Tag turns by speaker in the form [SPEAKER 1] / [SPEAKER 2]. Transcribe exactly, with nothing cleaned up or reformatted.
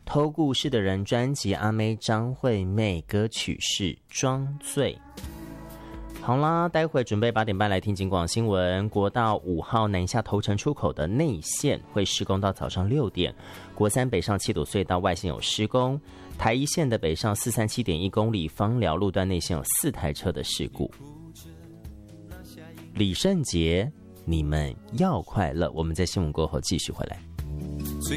[SPEAKER 1] 偷故事的人专辑阿妹张惠妹，歌曲是《装醉》。好啦，待会准备八点半来听警广新闻。国道五号南下头城出口的内线会施工到早上六点，国三北上七堵隧道外线有施工，台一线的北上四三七点一公里芳寮路段内线有四台车的事故。李圣杰，你们要快乐。我们在新闻过后继续回来。